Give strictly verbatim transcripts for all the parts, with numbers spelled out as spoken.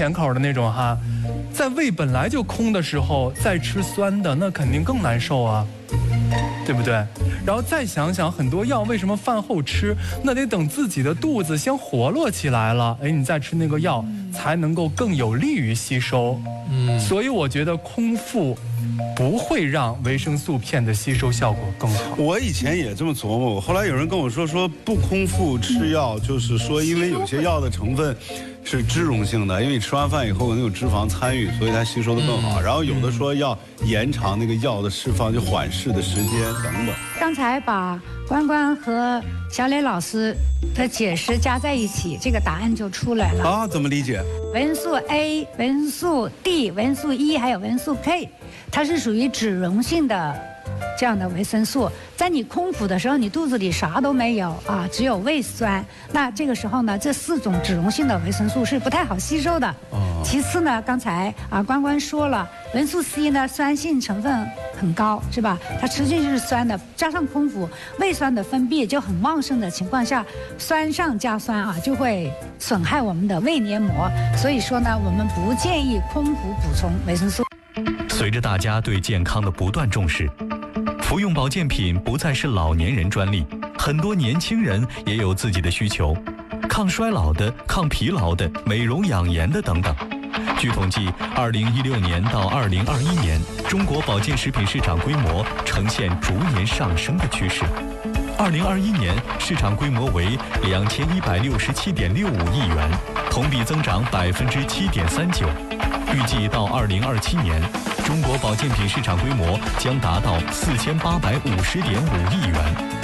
甜口的那种哈，在胃本来就空的时候再吃酸的，那肯定更难受啊，对不对？然后再想想很多药为什么饭后吃，那得等自己的肚子先活络起来了，哎，你再吃那个药才能够更有利于吸收。嗯，所以我觉得空腹不会让维生素片的吸收效果更好。 我以前也这么琢磨，后来有人跟我说，说不空腹吃药，就是说因为有些药的成分是脂溶性的，因为你吃完饭以后可能有脂肪参与，所以它吸收的更好。然后有的说要延长那个药的释放，就缓释的时间等等。 刚才把关关和小磊老师的解释加在一起，这个答案就出来了。 啊，怎么理解？ 维生素 A、维生素 D、维生素 E 还有维生素 K， 它是属于脂溶性的这样的维生素。在你空腹的时候，你肚子里啥都没有啊，只有胃酸。那这个时候呢，这四种脂溶性的维生素是不太好吸收的。哦。其次呢，刚才啊关关说了，维生素 C 呢酸性成分很高，是吧？它吃进去是酸的，加上空腹胃酸的分泌就很旺盛的情况下，酸上加酸啊，就会损害我们的胃黏膜。所以说呢，我们不建议空腹补充维生素。 随着大家对健康的不断重视，服用保健品不再是老年人专利，很多年轻人也有自己的需求，抗衰老的、抗疲劳的、美容养颜的等等。据统计，二零一六年到二零二一年，中国保健食品市场规模呈现逐年上升的趋势。二零二一年市场规模为两千一百六十七点六五亿元，同比增长百分之七点三九。预计到二零二七年，中国保健品市场规模将达到四千八百五十点五亿元。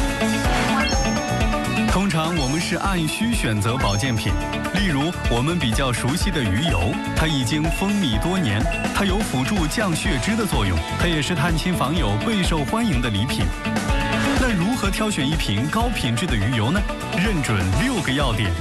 通常我们是按需选择保健品，例如我们比较熟悉的鱼油，它已经风靡多年，它有辅助降血脂的作用，它也是探亲访友备受欢迎的礼品。那如何挑选一瓶高品质的鱼油呢？认准六个要点。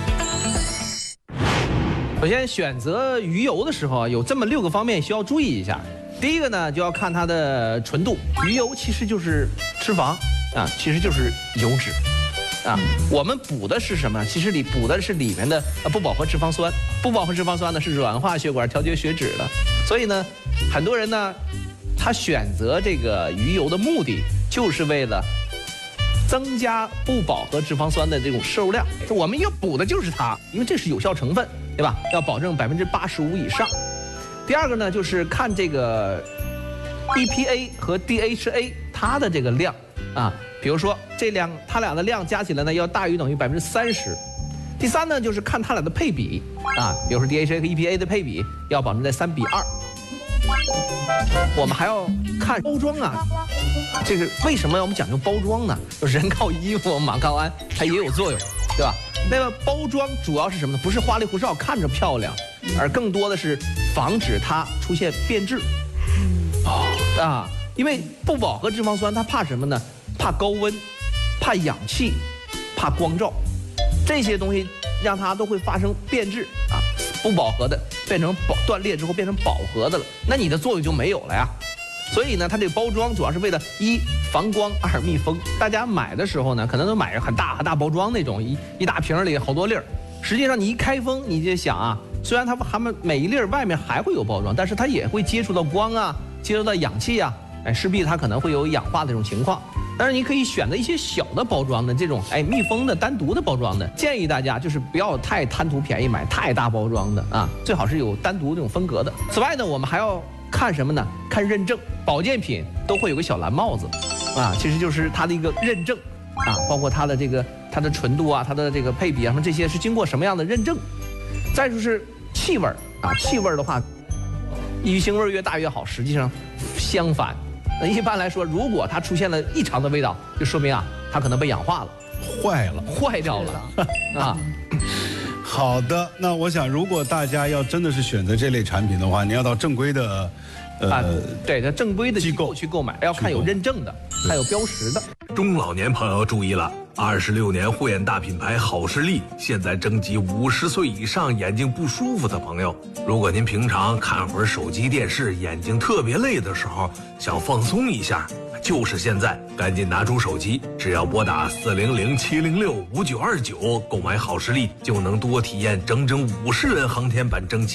首先选择鱼油的时候啊，有这么六个方面需要注意一下。第一个呢，就要看它的纯度。鱼油其实就是脂肪啊，其实就是油脂。啊，我们补的是什么？其实里补的是里面的不饱和脂肪酸。不饱和脂肪酸呢是软化血管、调节血脂的。所以呢，很多人呢，他选择这个鱼油的目的就是为了增加不饱和脂肪酸的这种摄入量。我们要补的就是它，因为这是有效成分，对吧？要保证百分之八十五以上。第二个呢，就是看这个 E P A 和 D H A 它的这个量啊。比如说这两它俩的量加起来呢要大于等于百分之三十。第三呢就是看它俩的配比啊，比如说 D H A 和 E P A 的配比要保证在三比二。我们还要看包装啊，这个为什么我们讲究包装呢？就是人靠衣服，马靠鞍，它也有作用，对吧？那么包装主要是什么呢？不是花里胡哨看着漂亮，而更多的是防止它出现变质。哦啊，因为不饱和脂肪酸它怕什么呢？怕高温，怕氧气，怕光照，这些东西让它都会发生变质啊，不饱和的变成饱断裂之后变成饱和的了，那你的作用就没有了呀。所以呢，它这个包装主要是为了一防光，二密封。大家买的时候呢，可能都买很大很大包装那种，一一大瓶里好多粒儿。实际上你一开封，你就想啊，虽然它还们每一粒儿外面还会有包装，但是它也会接触到光啊，接触到氧气啊，哎，势必它可能会有氧化的这种情况。但是你可以选择一些小的包装的这种，哎，密封的、单独的包装的。建议大家就是不要太贪图便宜买太大包装的啊，最好是有单独这种分隔的。此外呢，我们还要看什么呢？看认证。保健品都会有个小蓝帽子，啊，其实就是它的一个认证，啊，包括它的这个它的纯度啊，它的这个配比啊，什么这些是经过什么样的认证。再就是气味啊，气味的话，鱼腥味越大越好。实际上，相反。那一般来说，如果它出现了异常的味道，就说明啊，它可能被氧化了， 坏了， 坏掉了啊。 好的，那我想，如果大家要真的是选择这类产品的话，你要到正规的，呃， 啊、对，在正规的机构去购买，要看有认证的，还有标识的。 中老年朋友注意了，二十六年护眼大品牌好视力现在征集五十岁以上眼睛不舒服的朋友。如果您平常看会儿手机电视，眼睛特别累的时候，想放松一下，就是现在，赶紧拿出手机，只要拨打四零零七零六五九二九购买好视力，就能多体验整整五十人航天版蒸汽。